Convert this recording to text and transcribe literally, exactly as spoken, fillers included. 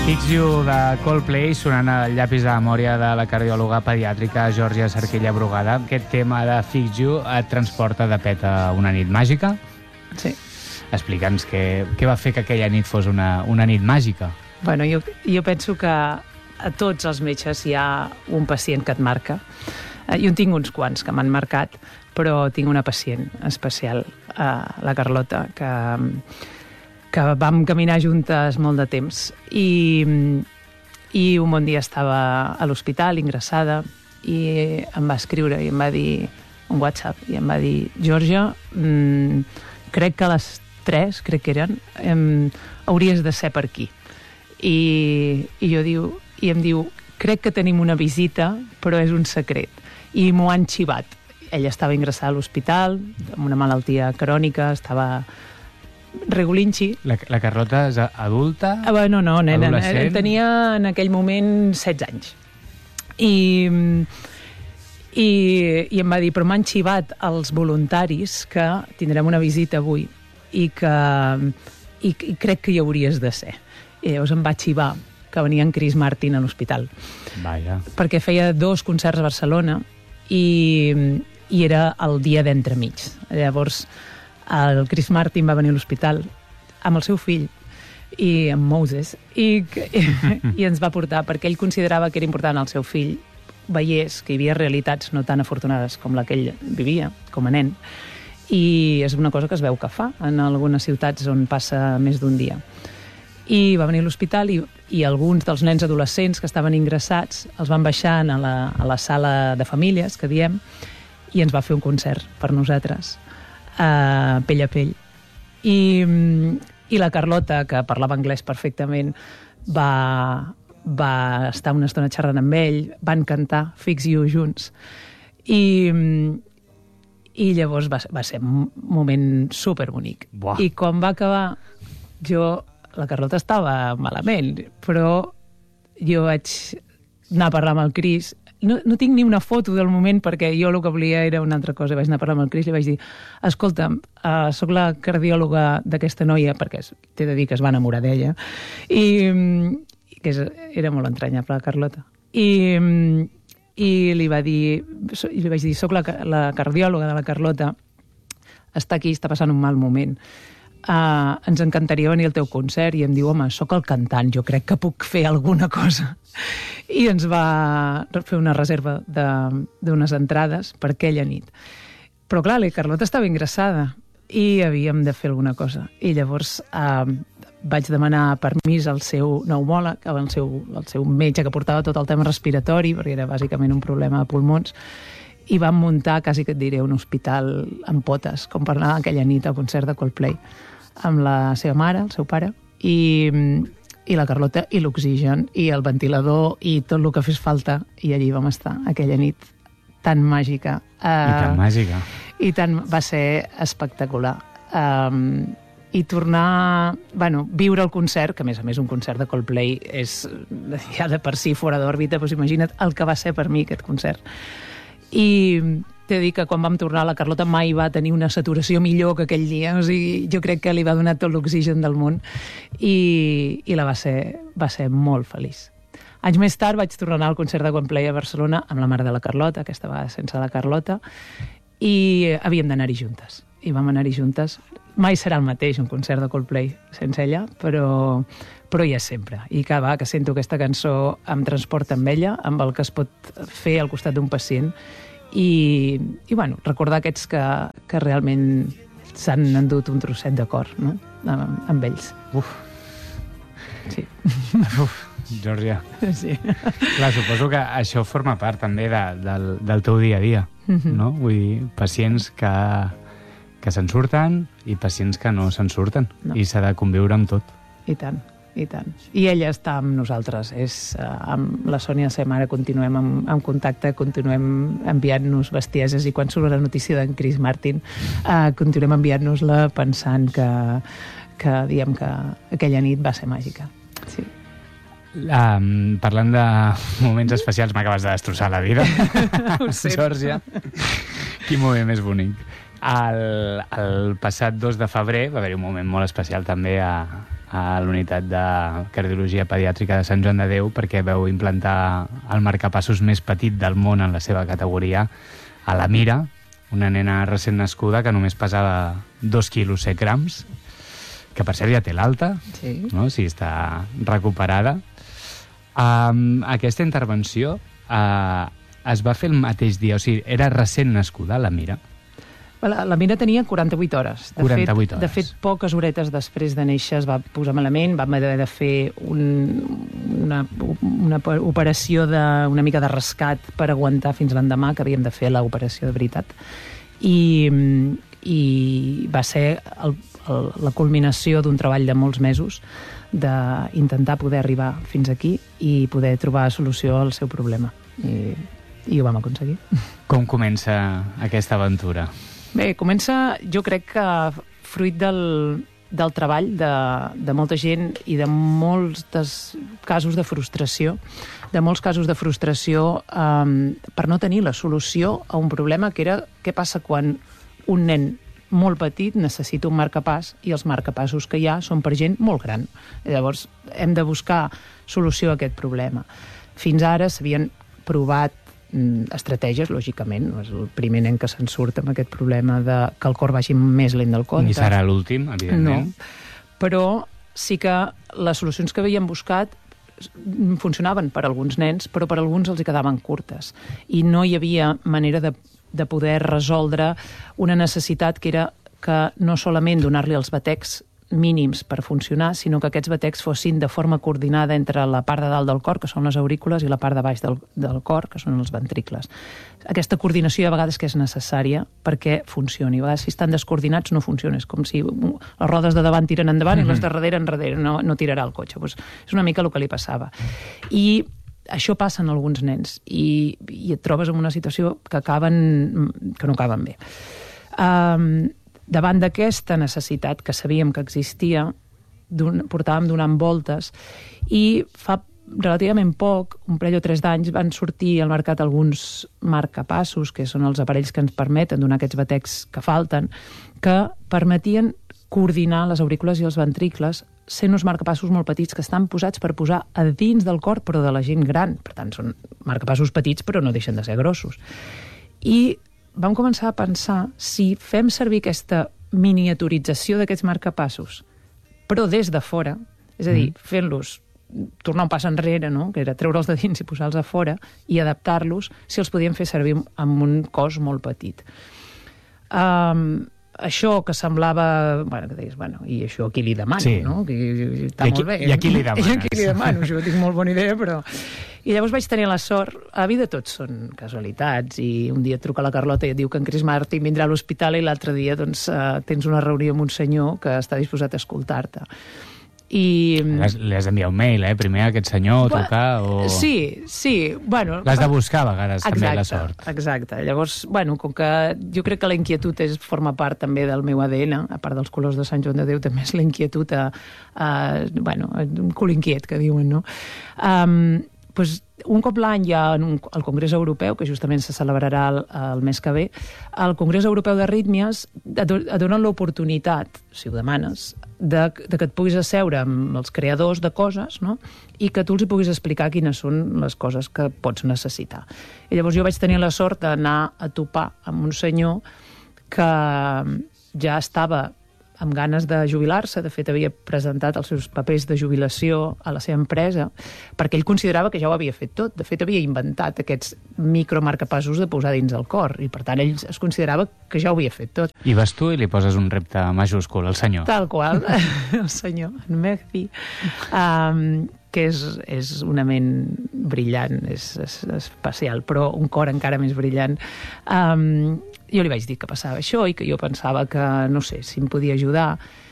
Fix You de Coldplay sonant al llapis de memòria de la cardiòloga pediàtrica Georgia Cerquella Brugada. Aquest tema de Fix You et transporta de pet a una nit màgica? Sí. Explica'ns què, què va fer que aquella nit fos una, una nit màgica. Bueno, jo, jo penso que a tots els metges hi ha un pacient que et marca. Jo en tinc uns quants que m'han marcat, però tinc una pacient especial, la Carlota, que... que vam caminar juntes molt de temps i, i un bon dia estava a l'hospital ingressada i em va escriure i em va dir un WhatsApp i em va dir: Georgia, mmm, crec que a les tres, crec que eren, em, hauries de ser per aquí. I, i jo diu, i em diu: crec que tenim una visita, però és un secret. I m'ho han xivat. Ella estava ingressada a l'hospital amb una malaltia crònica, estava regulinxi. La, la Carlota és adulta? Ah, bueno, no, nena, adolescent? Tenia en aquell moment setze anys. I, i, i em va dir, però m'han xivat els voluntaris que tindrem una visita avui i que i, i crec que hi hauries de ser. I llavors em va xivar que venia en Chris Martin a l'hospital. Vaja. Perquè feia dos concerts a Barcelona i, i era el dia d'entremig. Llavors el Chris Martin va venir a l'hospital amb el seu fill i amb Moses i, i, i ens va portar perquè ell considerava que era important el seu fill veiés que hi havia realitats no tan afortunades com la que ell vivia com a nen, i és una cosa que es veu que fa en algunes ciutats on passa més d'un dia. I va venir a l'hospital i, i alguns dels nens adolescents que estaven ingressats els van baixar a la, a la sala de famílies, que diem, i ens va fer un concert per nosaltres, Uh, pell a pell. I, i la Carlota, que parlava anglès perfectament, va, va estar una estona xerrant amb ell, van cantar Fix You junts. I, i llavors va, va ser un moment superbonic. Buah. I quan va acabar, jo, la Carlota estava malament, però jo vaig anar a parlar amb el Chris. No, no tinc ni una foto del moment perquè jo el que volia era una altra cosa. Vaig anar a parlar amb el Chris i li vaig dir: escolta'm, uh, soc la cardiòloga d'aquesta noia, perquè t'he de dir que es va enamorar d'ella, i que és, era molt entranyable, la Carlota. I, i li va dir, i li vaig dir: soc la, la cardiòloga de la Carlota, està aquí, està passant un mal moment. Uh, ens encantaria venir al teu concert. I em diu: home, sóc el cantant, jo crec que puc fer alguna cosa. I ens va fer una reserva d'unes entrades per aquella nit. Però clar, la Carlota estava ingressada i havíem de fer alguna cosa. I llavors uh, vaig demanar permís al seu pneumòleg, al seu, al seu metge que portava tot el tema respiratori, perquè era bàsicament un problema de pulmons, i vam muntar, quasi que et diré, un hospital amb potes, com per anar aquella nit al concert de Coldplay, amb la seva mare, el seu pare, i, i la Carlota, i l'oxigen, i el ventilador, i tot el que fes falta, i allí vam estar, aquella nit tan màgica. Uh, I tan màgica. I tant, va ser espectacular. Um, I tornar, bueno, viure el concert, que a més a més un concert de Coldplay és ja de per si fora d'òrbita, doncs imagina't el que va ser per mi aquest concert. I t'he de dir que quan vam tornar la Carlota mai va tenir una saturació millor que aquell dia, o sigui, jo crec que li va donar tot l'oxigen del món i, i la va ser, va ser molt feliç. Anys més tard vaig tornar al concert de Coldplay a Barcelona amb la mare de la Carlota, aquesta vegada sense la Carlota, i havíem d'anar-hi juntes. I vam anar-hi juntes. Mai serà el mateix un concert de Coldplay sense ella, però, però hi és sempre. I que va, que sento aquesta cançó em transporta amb ella, amb el que es pot fer al costat d'un pacient, i, i bueno, recordar aquests que, que realment s'han endut un trosset de cor, no? amb, amb ells. Uf. Sí. Uf, Georgia. Sí. Clar, suposo que això forma part també de, del, del teu dia a dia, mm-hmm. no? Vull dir, pacients que, que se'n surten i pacients que no se'n surten, no. I s'ha de conviure amb tot. I tant. I tant. I ella està amb nosaltres. És, uh, amb la Sònia, la seva mare, continuem en, en contacte, continuem enviant-nos bestieses, i quan surt la notícia d'en Chris Martin, uh, continuem enviant-nos-la pensant que, que, diem que aquella nit va ser màgica. Sí. Um, parlant de moments especials, m'acabes de destrossar la vida. Georgia. Quin moment més bonic. El, el passat dos de febrer va haver-hi un moment molt especial també a, a l'unitat de cardiologia pediàtrica de Sant Joan de Déu perquè veu implantar el marcapassos més petit del món en la seva categoria a la Mira, una nena recent nascuda que només pesava dos quilos set grams, que per cert ja té l'alta, sí. no? Si està recuperada. Um, aquesta intervenció uh, es va fer el mateix dia, o sigui, era recent nascuda la Mira. La, la Mira tenia quaranta-vuit hores. De quaranta-vuit fet, hores. De fet, poques horetes després de néixer es va posar malament, vam haver de fer un, una, una operació de, una mica de rescat per aguantar fins l'endemà, que havíem de fer l'operació de veritat. I, i va ser el, el, la culminació d'un treball de molts mesos d'intentar poder arribar fins aquí i poder trobar solució al seu problema. I, i ho vam aconseguir. Com comença aquesta aventura? Bé, comença, jo crec que fruit del, del treball de, de molta gent i de molts des, casos de frustració, de molts casos de frustració um, per no tenir la solució a un problema que era què passa quan un nen molt petit necessita un marcapàs i els marcapassos que hi ha són per gent molt gran. Llavors, hem de buscar solució a aquest problema. Fins ara s'havien provat estratègies, lògicament. No és el primer nen que se'n surt amb aquest problema de que el cor vagi més lent del compte. Ni serà l'últim, evidentment. No, però sí que les solucions que havíem buscat funcionaven per a alguns nens, però per a alguns els hi quedaven curtes. I no hi havia manera de, de poder resoldre una necessitat que era que no solament donar-li els batecs mínims per funcionar, sinó que aquests batecs fossin de forma coordinada entre la part de dalt del cor, que són les aurícules, i la part de baix del, del cor, que són els ventricles. Aquesta coordinació a vegades que és necessària perquè funcioni. A vegades si estan descoordinats no funciona. És com si les rodes de davant tiren endavant mm-hmm. i les de darrere enrere. No, no tirarà el cotxe. Pues és una mica el que li passava. I això passa en alguns nens i, i et trobes en una situació que acaben, que no acaben bé. Um, davant d'aquesta necessitat que sabíem que existia, don, portàvem donant voltes i fa relativament poc, un parell o tres d'anys, van sortir al mercat alguns marcapassos, que són els aparells que ens permeten donar aquests batecs que falten, que permetien coordinar les aurícules i els ventricles sent uns marcapassos molt petits que estan posats per posar a dins del cor, però de la gent gran. Per tant, són marcapassos petits, però no deixen de ser grossos. I vam començar a pensar si fem servir aquesta miniaturització d'aquests marcapassos, però des de fora, és a dir, mm. fent-los tornar un pas enrere, no? Que era treure'ls de dins i posar-los a fora, i adaptar-los si els podíem fer servir amb un cos molt petit. Um, això que semblava... Bueno, que deies, bueno, i això a qui li demano, sí. no? Que, està I aquí, molt bé. I a qui li demanes? I a qui li demano, això tinc molt bona idea, però... I llavors vaig tenir la sort, a la vida tot són casualitats, i un dia et truca la Carlota i et diu que en Chris Martin vindrà a l'hospital i l'altre dia doncs, uh, tens una reunió amb un senyor que està disposat a escoltar-te. I... Li has d'enviar un mail, eh? Primer a aquest senyor, Ba trucar o... Sí, sí, bueno... L'has de buscar a vegades, exacte, també, la sort. Exacte, llavors, bueno, com que jo crec que la inquietud és, forma part també del meu A D N, a part dels colors de Sant Joan de Déu, també és la inquietud a, a bueno, un cul inquiet, que diuen, no? Um, pues, un cop l'any hi ha un, el Congrés Europeu, que justament se celebrarà el, el mes que ve, el Congrés Europeu d'Arrítmies et donen l'oportunitat, si ho demanes, de, de que et puguis asseure amb els creadors de coses, no? I que tu els hi puguis explicar quines són les coses que pots necessitar. I llavors jo vaig tenir la sort d'anar a topar amb un senyor que ja estava amb ganes de jubilar-se. De fet, havia presentat els seus papers de jubilació a la seva empresa, perquè ell considerava que ja ho havia fet tot. De fet, havia inventat aquests micromarcapassos de posar dins el cor, i per tant ell es considerava que ja ho havia fet tot. I vas tu i li poses un repte majúscul al senyor. Tal qual, el senyor, en Mehdi, um, que és, és una ment brillant, és, és especial, però un cor encara més brillant. Um, jo li vaig dir que passava això i que jo pensava que, no sé, si em podia ajudar.